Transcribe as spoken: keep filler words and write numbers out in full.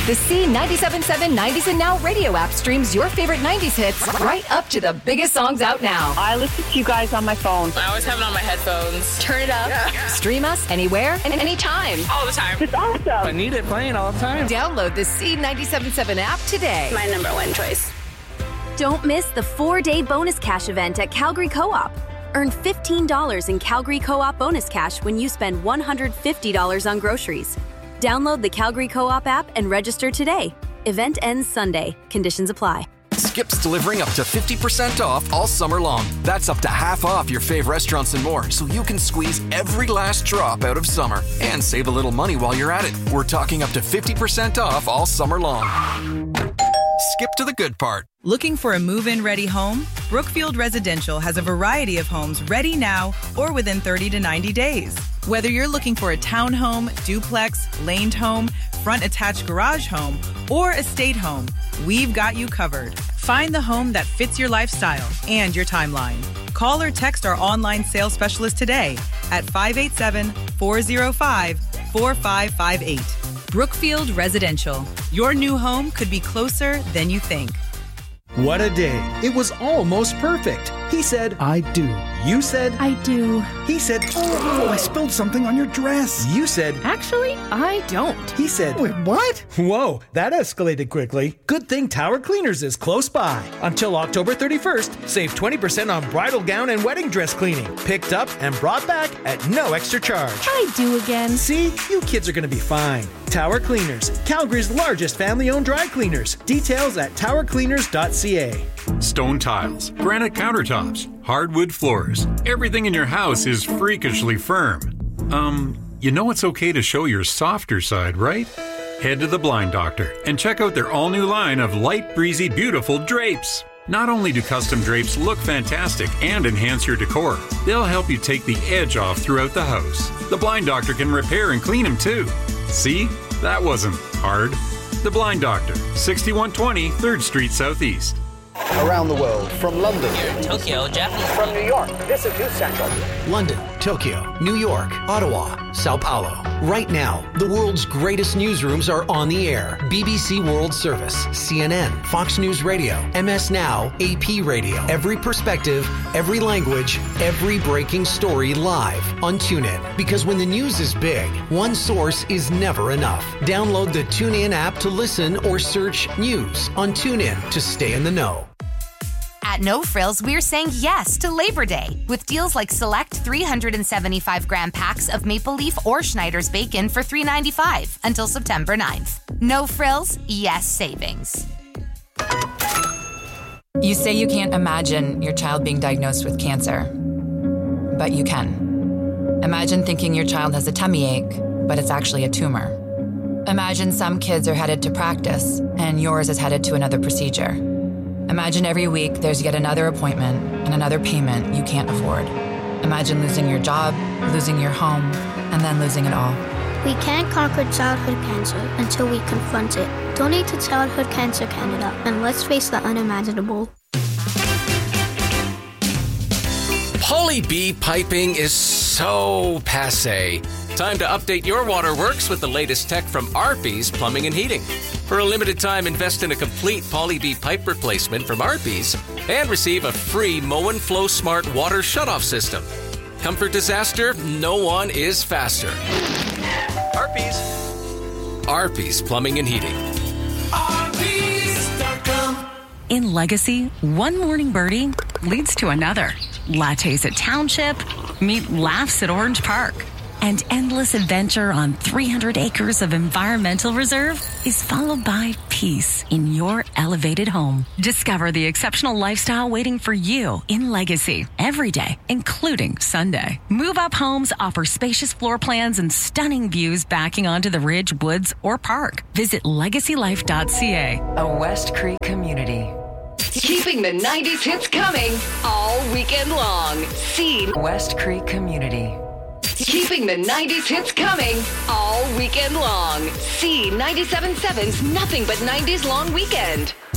The C ninety-seven point seven nineties and Now radio app streams your favorite nineties hits right up to the biggest songs out now. I listen to you guys on my phone. I always have it on my headphones. Turn it up. Yeah. Stream us anywhere and anytime. All the time. It's awesome. I need it playing all the time. Download the C ninety-seven point seven app today. My number one choice. Don't miss the four-day bonus cash event at Calgary Co-op. Earn fifteen dollars in Calgary Co-op bonus cash when you spend one hundred fifty dollars on groceries. Download the Calgary Co-op app and register today. Event ends Sunday. Conditions apply. Skip's delivering up to fifty percent off all summer long. That's up to half off your fave restaurants and more, so you can squeeze every last drop out of summer and save a little money while you're at it. We're talking up to fifty percent off all summer long. Skip to the good part. Looking for a move-in ready home? Brookfield Residential has a variety of homes ready now or within thirty to ninety days. Whether you're looking for a townhome, duplex, laned home, front attached garage home, or estate home, we've got you covered. Find the home that fits your lifestyle and your timeline. Call or text our online sales specialist today at five eight seven, four oh five, four five five eight. Brookfield Residential. Your new home could be closer than you think. What a day. It was almost perfect. He said, I do. You said, I do. He said, oh, I spilled something on your dress. You said, actually, I don't. He said, wait, what? Whoa, that escalated quickly. Good thing Tower Cleaners is close by. Until October thirty-first, save twenty percent on bridal gown and wedding dress cleaning. Picked up and brought back at no extra charge. I do again. See, you kids are going to be fine. Tower Cleaners, Calgary's largest family-owned dry cleaners. Details at tower cleaners dot c a. Stone tiles, granite countertops, hardwood floors. Everything in your house is freakishly firm. Um, you know it's okay to show your softer side, right? Head to the Blind Doctor and check out their all-new line of light, breezy, beautiful drapes. Not only do custom drapes look fantastic and enhance your decor, they'll help you take the edge off throughout the house. The Blind Doctor can repair and clean them too. See? That wasn't hard. The Blind Doctor, sixty-one twenty third Street Southeast. Around the world, from London, Tokyo, Japanese, from New York, this is News Central. London, Tokyo, New York, Ottawa, Sao Paulo. Right now, the world's greatest newsrooms are on the air. B B C World Service, C N N, Fox News Radio, M S Now, A P Radio. Every perspective, every language, every breaking story live on TuneIn. Because when the news is big, one source is never enough. Download the TuneIn app to listen or search news on TuneIn to stay in the know. At No Frills, we're saying yes to Labor Day with deals like select three hundred seventy-five gram packs of Maple Leaf or Schneider's bacon for three ninety-five until September ninth. No Frills, yes savings. You say you can't imagine your child being diagnosed with cancer, but you can. Imagine thinking your child has a tummy ache, but it's actually a tumor. Imagine some kids are headed to practice and yours is headed to another procedure. Imagine every week there's yet another appointment and another payment you can't afford. Imagine losing your job, losing your home, and then losing it all. We can't conquer childhood cancer until we confront it. Donate to Childhood Cancer Canada and let's face the unimaginable. Poly B piping is so passé. Time to update your waterworks with the latest tech from Arby's Plumbing and Heating. For a limited time, invest in a complete Poly B pipe replacement from Arby's and receive a free Moen Flow Smart water shutoff system. Comfort disaster, no one is faster. Arby's. Arby's Plumbing and Heating. Arby's dot com. In Legacy, one morning birdie leads to another. Lattes at Township, meet laughs at Orange Park. And endless adventure on three hundred acres of environmental reserve is followed by peace in your elevated home. Discover the exceptional lifestyle waiting for you in Legacy every day, including Sunday. Move Up Homes offer spacious floor plans and stunning views backing onto the ridge, woods, or park. Visit legacy life dot c a. A West Creek community. Keeping the nineties hits coming all weekend long. See West Creek community. Keeping the nineties hits coming all weekend long. See ninety-seven point seven's Nothing But nineties Long Weekend.